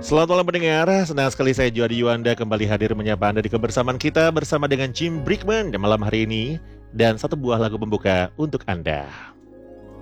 Selamat malam pendengar, senang sekali saya Juadi Yuanda kembali hadir menyapa Anda di kebersamaan kita bersama dengan Jim Brickman di malam hari ini. Dan satu buah lagu pembuka untuk Anda.